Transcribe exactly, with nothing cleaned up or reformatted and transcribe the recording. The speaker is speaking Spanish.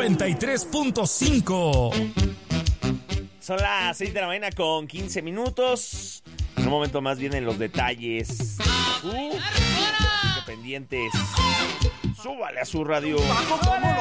noventa y tres punto cinco. Son las seis de la mañana con quince minutos. En un momento más vienen los detalles. Uh, pendientes. Súbale a su radio. Bajo como